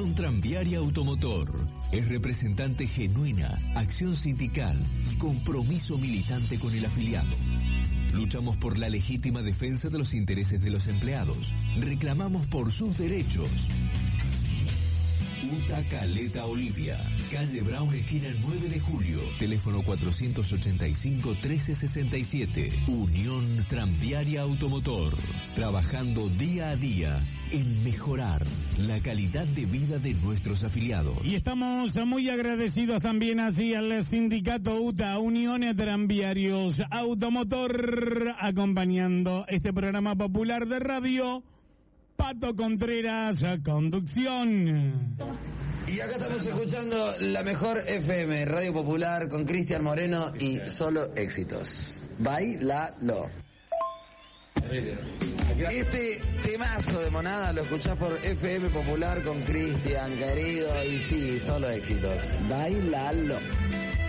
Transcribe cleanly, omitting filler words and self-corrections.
Unión Tranviaria Automotor es representante genuina, acción sindical y compromiso militante con el afiliado. Luchamos por la legítima defensa de los intereses de los empleados. Reclamamos por sus derechos. UTA Caleta Olivia, calle Brown, esquina 9 de julio, teléfono 485-1367. Unión Tranviaria Automotor, trabajando día a día en mejorar la calidad de vida de nuestros afiliados. Y estamos muy agradecidos también así al sindicato UTA, Unión Tranviarios Automotor, acompañando este programa popular de radio. Pato Contreras, conducción. Y acá estamos escuchando la mejor FM, Radio Popular, con Cristian Moreno y solo éxitos. Bailalo. Este temazo de Monada lo escuchás por FM Popular con Cristian, querido, y sí, solo éxitos. Bailalo.